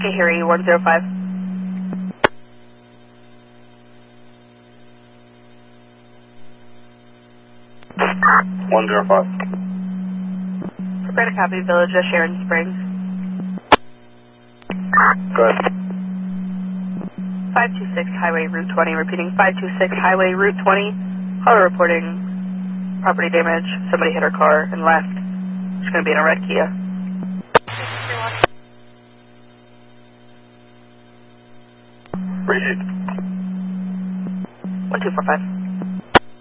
Kahiri 105. 105. Prepare to copy Village of Sharon Springs. Go ahead. 526 Highway Route 20, repeating 526 Highway Route 20. Caller reporting property damage. Somebody hit her car and left. She's going to be in a red Kia. Repeat. 1245.